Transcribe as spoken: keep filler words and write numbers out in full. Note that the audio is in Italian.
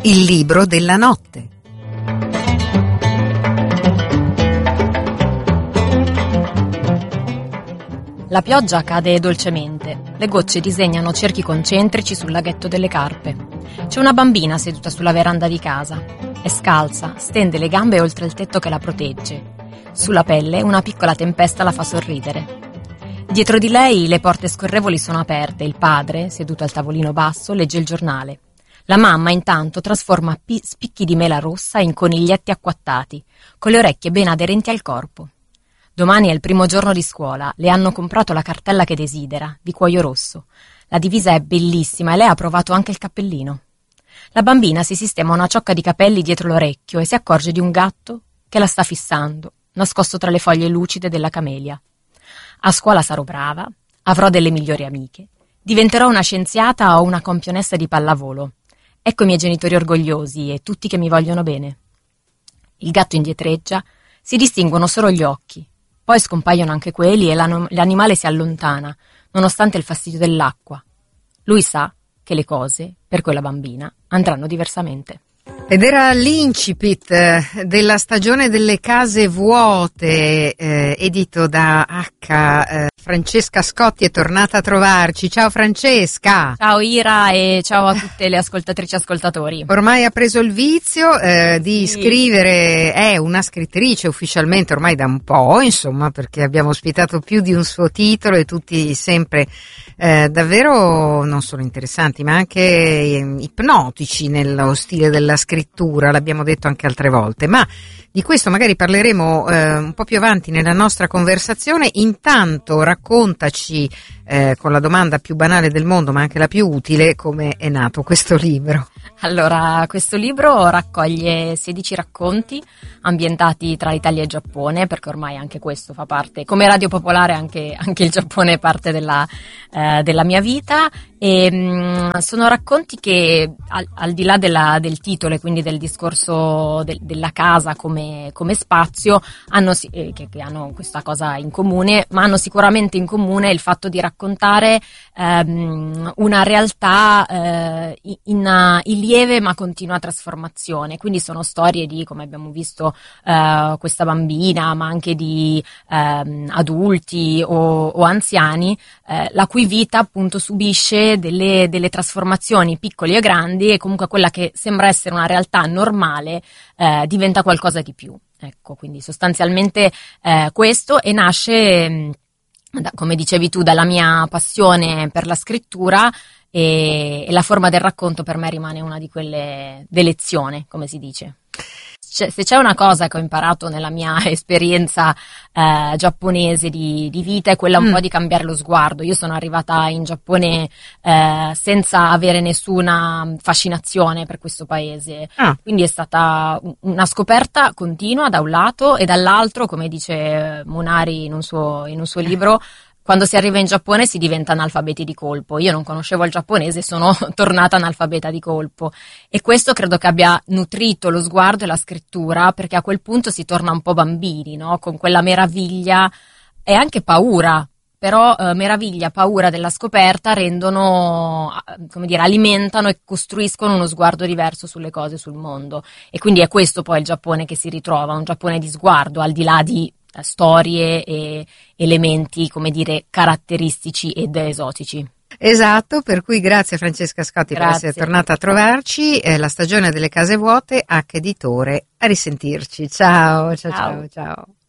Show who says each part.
Speaker 1: Il libro della notte.
Speaker 2: La pioggia cade dolcemente, le gocce disegnano cerchi concentrici sul laghetto delle carpe. C'è una bambina seduta sulla veranda di casa. È scalza, stende le gambe oltre il tetto che la protegge. Sulla pelle una piccola tempesta la fa sorridere. Dietro di lei le porte scorrevoli sono aperte, il padre, seduto al tavolino basso, legge il giornale. La mamma intanto trasforma pi- spicchi di mela rossa in coniglietti acquattati, con le orecchie ben aderenti al corpo. Domani è il primo giorno di scuola, le hanno comprato la cartella che desidera, di cuoio rosso. La divisa è bellissima e lei ha provato anche il cappellino. La bambina si sistema una ciocca di capelli dietro l'orecchio e si accorge di un gatto che la sta fissando, nascosto tra le foglie lucide della camelia. A scuola sarò brava, avrò delle migliori amiche, diventerò una scienziata o una campionessa di pallavolo. Ecco i miei genitori orgogliosi e tutti che mi vogliono bene. Il gatto indietreggia, si distinguono solo gli occhi, poi scompaiono anche quelli e l'an- l'animale si allontana, nonostante il fastidio dell'acqua. Lui sa che le cose, per quella bambina, andranno diversamente.
Speaker 1: Ed era l'incipit eh, della stagione delle case vuote, eh, edito da H. Eh, Francesca Scotti è tornata a trovarci. Ciao Francesca!
Speaker 2: Ciao Ira e ciao a tutte le ascoltatrici e ascoltatori.
Speaker 1: Ormai ha preso il vizio eh, di
Speaker 2: Sì.
Speaker 1: scrivere, è una scrittrice ufficialmente ormai da un po', insomma, perché abbiamo ospitato più di un suo titolo e tutti sempre eh, davvero non solo interessanti ma anche eh, ipnotici nello stile della scrittura, l'abbiamo detto anche altre volte, ma di questo magari parleremo eh, un po' più avanti nella nostra conversazione. Intanto raccontaci eh, con la domanda più banale del mondo ma anche la più utile, come è nato questo libro.
Speaker 2: Allora, questo libro raccoglie sedici racconti ambientati tra l'Italia e il Giappone, perché ormai anche questo fa parte, come Radio Popolare anche, anche il Giappone è parte della, eh, della mia vita, e mh, sono racconti che al, al di là della, del titolo e quindi del discorso del, della casa come, come spazio, hanno, eh, che, che hanno questa cosa in comune, ma hanno sicuramente in comune il fatto di raccontare ehm, una realtà eh, in, in lieve ma continua trasformazione, quindi sono storie di, come abbiamo visto, eh, questa bambina, ma anche di ehm, adulti o, o anziani, eh, la cui vita appunto subisce delle, delle trasformazioni piccole e grandi, e comunque quella che sembra essere una realtà normale eh, diventa qualcosa di più. Ecco, quindi sostanzialmente eh, questo, e nasce, mh, da, come dicevi tu, dalla mia passione per la scrittura, e, e la forma del racconto per me rimane una di quelle d'elezione, come si dice. C'è, se c'è una cosa che ho imparato nella mia esperienza eh, giapponese di, di vita è quella un mm. po' di cambiare lo sguardo. Io sono arrivata in Giappone eh, senza avere nessuna fascinazione per questo paese, ah. quindi è stata una scoperta continua da un lato, e dall'altro, come dice Munari in un suo, in un suo libro, quando si arriva in Giappone si diventa analfabeti di colpo. Io non conoscevo il giapponese e sono tornata analfabeta di colpo, e questo credo che abbia nutrito lo sguardo e la scrittura, perché a quel punto si torna un po' bambini, no? Con quella meraviglia e anche paura, però eh, meraviglia, paura della scoperta rendono, come dire, alimentano e costruiscono uno sguardo diverso sulle cose, sul mondo, e quindi è questo poi il Giappone che si ritrova, un Giappone di sguardo, al di là di storie e elementi, come dire, caratteristici ed esotici.
Speaker 1: Esatto, per cui grazie Francesca Scotti
Speaker 2: Grazie.
Speaker 1: per essere tornata a trovarci. Eh, la stagione delle case vuote, H Editore, a risentirci. Ciao, ciao, ciao, ciao. ciao.